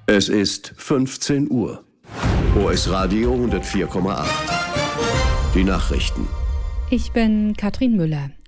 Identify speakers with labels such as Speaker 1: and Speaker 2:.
Speaker 1: Es ist 15 Uhr. OS Radio 104,8. Die Nachrichten.
Speaker 2: Ich bin Katrin Müller.